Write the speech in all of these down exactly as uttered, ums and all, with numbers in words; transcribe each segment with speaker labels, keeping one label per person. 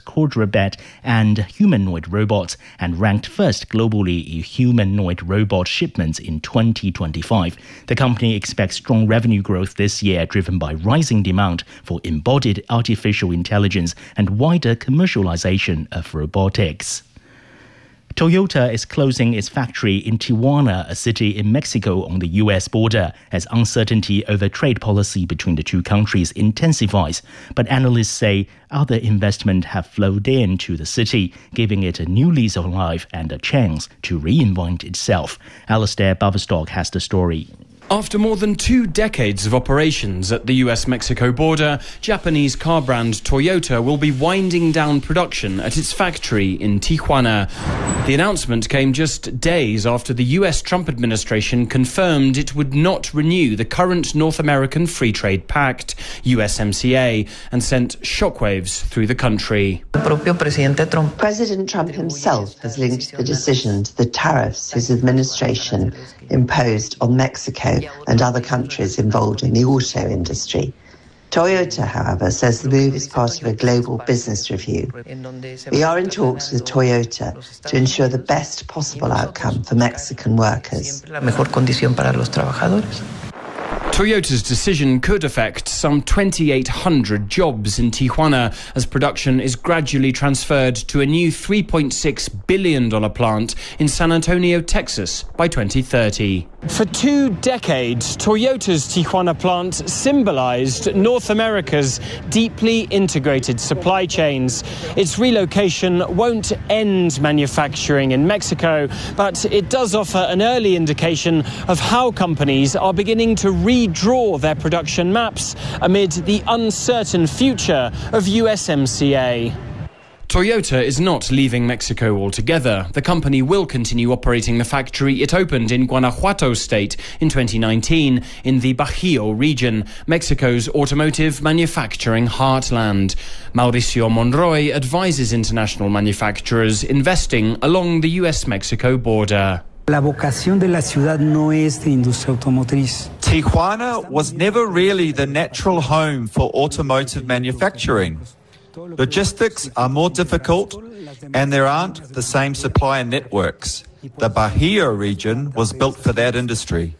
Speaker 1: quadruped and humanoid robots and ranked first globally in humanoid robot shipments in twenty twenty-five. The company expects strong revenue growth this year, driven by rising demand for embodied artificial intelligence and wider commercialization of robotics. Toyota is closing its factory in Tijuana, a city in Mexico on the U S border, as uncertainty over trade policy between the two countries intensifies. But analysts say other investment have flowed into the city, giving it a new lease of life and a chance to reinvent itself. Alistair Baverstock has the story.
Speaker 2: After more than two decades of operations at the U S Mexico border, Japanese car brand Toyota will be winding down production at its factory in Tijuana. The announcement came just days after the U S Trump administration confirmed it would not renew the current North American Free Trade Pact, U S M C A, and sent shockwaves through the country.
Speaker 3: President Trump himself has linked the decision to the tariffs his administration imposed on Mexico and other countries involved in the auto industry. Toyota, however, says the move is part of a global business review. We are in talks with Toyota to ensure the best possible outcome for Mexican workers.
Speaker 2: Toyota's decision could affect some twenty-eight hundred jobs in Tijuana as production is gradually transferred to a new three point six billion dollars plant in San Antonio, Texas by twenty thirty. For two decades, Toyota's Tijuana plant symbolized North America's deeply integrated supply chains. Its relocation won't end manufacturing in Mexico, but it does offer an early indication of how companies are beginning to redraw their production maps amid the uncertain future of U S M C A. Toyota is not leaving Mexico altogether. The company will continue operating the factory it opened in Guanajuato state in twenty nineteen in the Bajío region, Mexico's automotive manufacturing heartland. Mauricio Monroy advises international manufacturers investing along the U S Mexico border.
Speaker 4: La vocación de la ciudad no es de industria automotriz.
Speaker 5: Tijuana was never really the natural home for automotive manufacturing. Logistics are more difficult and there aren't the same supplier networks. The Bajío region was built for that industry.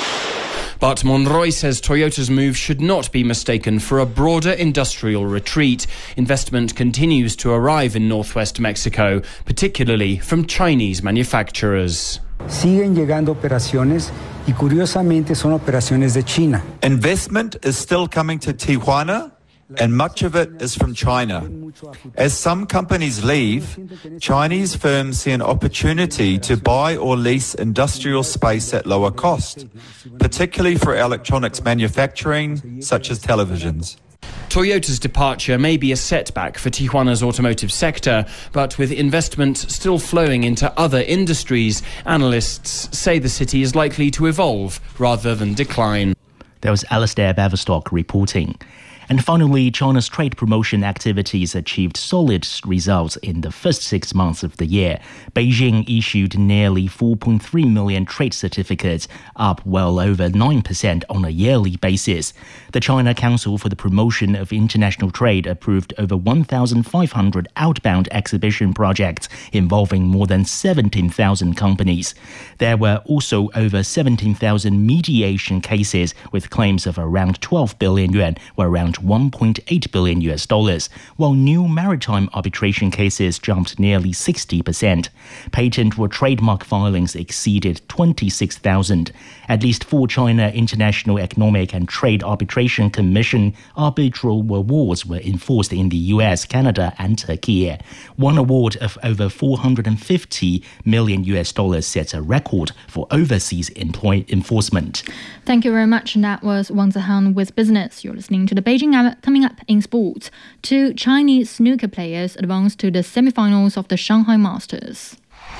Speaker 2: But Monroy says Toyota's move should not be mistaken for a broader industrial retreat. Investment continues to arrive in northwest Mexico, particularly from Chinese manufacturers.
Speaker 4: Siguen llegando operaciones y curiosamente son operaciones de China.
Speaker 5: Investment is still coming to Tijuana, and much of it is from China. As some companies leave, Chinese firms see an opportunity to buy or lease industrial space at lower cost, particularly for electronics manufacturing, such as televisions.
Speaker 2: Toyota's departure may be a setback for Tijuana's automotive sector, but with investment still flowing into other industries, analysts say the city is likely to evolve rather than decline.
Speaker 1: There was Alistair Baverstock reporting. And finally, China's trade promotion activities achieved solid results in the first six months of the year. Beijing issued nearly four point three million trade certificates, up well over nine percent on a yearly basis. The China Council for the Promotion of International Trade approved over one thousand five hundred outbound exhibition projects involving more than seventeen thousand companies. There were also over seventeen thousand mediation cases with claims of around twelve billion yuan, or around one point eight billion U S dollars, while new maritime arbitration cases jumped nearly sixty percent. Patent or trademark filings exceeded twenty-six thousand. At least four China International Economic and Trade Arbitration Commission arbitral awards were enforced in the U S, Canada and Turkey. One award of over four hundred fifty million U S dollars sets a record for overseas employ- enforcement.
Speaker 6: Thank you very much. And that was Wang Zihan with Business. You're listening to the Beijing Hour. Coming up in sports, two Chinese snooker players advanced to the semi-finals of the Shanghai Masters.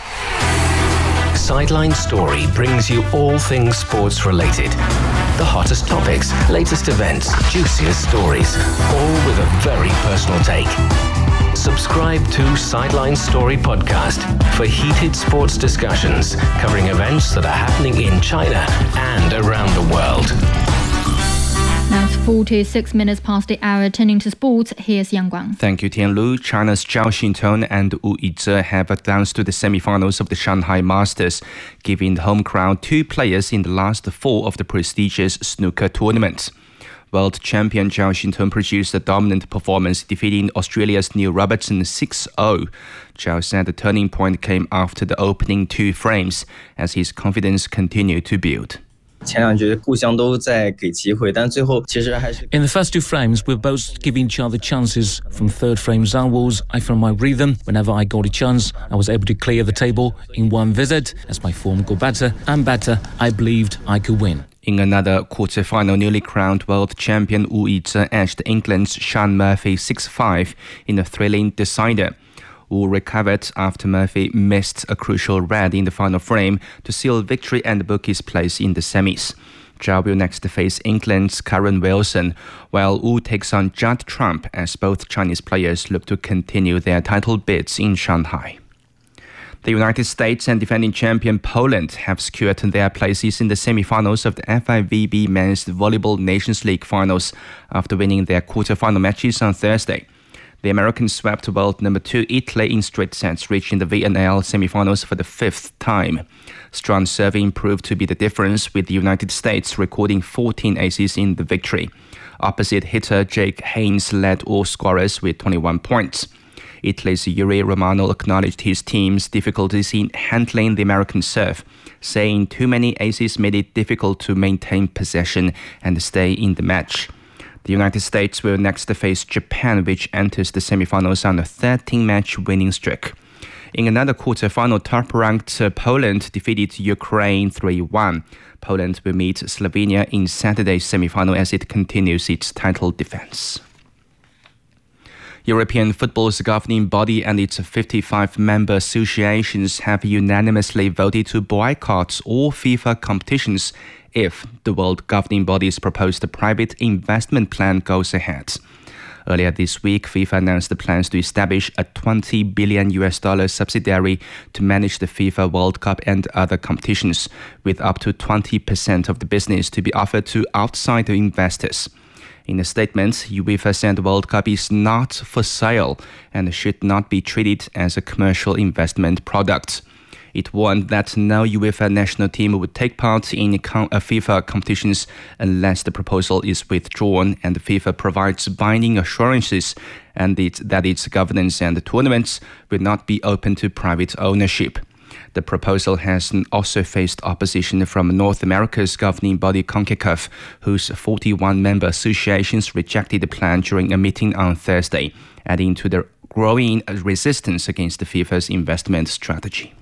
Speaker 7: Sideline Story brings you all things sports related. The hottest topics, latest events, juiciest stories, all with a very personal take. Subscribe to Sideline Story Podcast for heated sports discussions covering events that are happening in China and around the world.
Speaker 6: Now forty-six minutes past the hour, turning to sports, here's Yang Guang.
Speaker 8: Thank you, Tianlu. China's Zhao Xintong and Wu Yizhe have advanced to the semi-finals of the Shanghai Masters, giving the home crowd two players in the last four of the prestigious snooker tournament. World champion Zhao Xintong produced a dominant performance, defeating Australia's Neil Robertson six oh. Zhao said the turning point came after the opening two frames, as his confidence continued to build.
Speaker 9: In the
Speaker 10: first two frames, we were both giving each other chances. From third frames onwards, I found my rhythm. Whenever I got a chance, I was able to clear the table in one visit. As my form got better and better, I believed I could win.
Speaker 8: In another quarter-final, newly crowned world champion Wu Yizhe edged England's Sean Murphy six five in a thrilling decider. Wu recovered after Murphy missed a crucial red in the final frame to seal victory and book his place in the semis. Zhao will next face England's Karen Wilson, while Wu takes on Judd Trump as both Chinese players look to continue their title bids in Shanghai. The United States and defending champion Poland have secured their places in the semi-finals of the F I V B Men's Volleyball Nations League finals after winning their quarter-final matches on Thursday. The Americans swept world number two Italy in straight sets, reaching the V N L semi-finals for the fifth time. Strong serving proved to be the difference, with the United States recording fourteen aces in the victory. Opposite hitter Jake Haynes led all scorers with twenty-one points. Italy's Yuri Romano acknowledged his team's difficulties in handling the American serve, saying too many aces made it difficult to maintain possession and stay in the match. The United States will next face Japan, which enters the semifinals on a thirteen-match winning streak. In another quarter-final, top-ranked Poland defeated Ukraine three one. Poland will meet Slovenia in Saturday's semifinal as it continues its title defense. European football's governing body and its fifty-five member associations have unanimously voted to boycott all FIFA competitions if the world governing body's proposed private investment plan goes ahead. Earlier this week, FIFA announced the plans to establish a twenty billion U S dollar subsidiary to manage the FIFA World Cup and other competitions, with up to twenty percent of the business to be offered to outside investors. In a statement, UEFA said the World Cup is not for sale and should not be treated as a commercial investment product. It warned that no UEFA national team would take part in FIFA competitions unless the proposal is withdrawn and FIFA provides binding assurances and it, that its governance and the tournaments will not be open to private ownership. The proposal has also faced opposition from North America's governing body CONCACAF, whose forty-one member associations rejected the plan during a meeting on Thursday, adding to the growing resistance against the FIFA's investment strategy.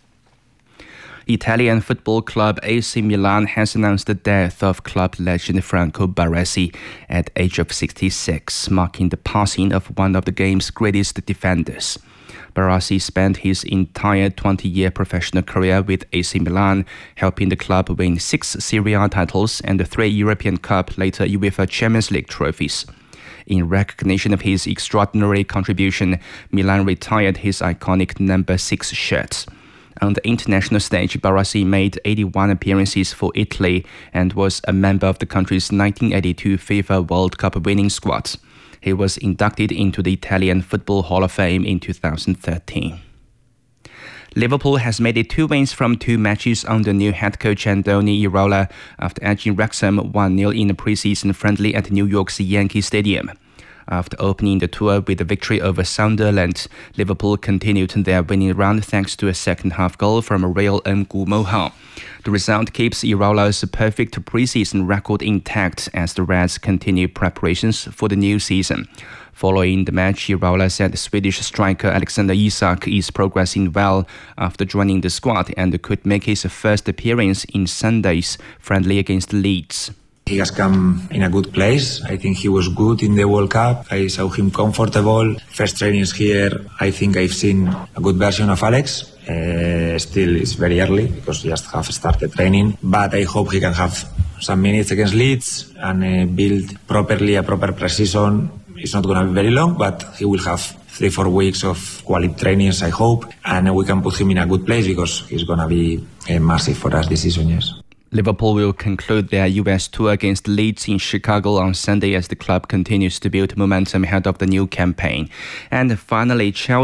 Speaker 8: Italian football club A C Milan has announced the death of club legend Franco Baresi at the age of sixty-six, marking the passing of one of the game's greatest defenders. Baresi spent his entire twenty-year professional career with A C Milan, helping the club win six Serie A titles and three European Cup, later UEFA Champions League trophies. In recognition of his extraordinary contribution, Milan retired his iconic number six shirt. On the international stage, Baresi made eighty-one appearances for Italy and was a member of the country's nineteen eighty-two FIFA World Cup winning squad. He was inducted into the Italian Football Hall of Fame in two thousand thirteen. Liverpool has made it two wins from two matches under new head coach Andoni Iraola after edging Wrexham one nil in a preseason friendly at New York's Yankee Stadium. After opening the tour with a victory over Sunderland, Liverpool continued their winning run thanks to a second-half goal from Real N'Gumoha. The result keeps Iraola's perfect preseason record intact as the Reds continue preparations for the new season. Following the match, Iraola said the Swedish striker Alexander Isak is progressing well after joining the squad and could make his first appearance in Sunday's friendly against Leeds.
Speaker 11: He has come in a good place. I think he was good in the World Cup. I saw him comfortable. First trainings here, I think I've seen a good version of Alex. Uh, still, it's very early because he just have started training. But I hope he can have some minutes against Leeds and uh, build properly a proper pre-season. It's not going to be very long, but he will have three, four weeks of quality trainings, I hope. And we can put him in a good place because he's going to be uh, massive for us this season, yes.
Speaker 8: Liverpool will conclude their U S tour against Leeds in Chicago on Sunday as the club continues to build momentum ahead of the new campaign. And finally, Chelsea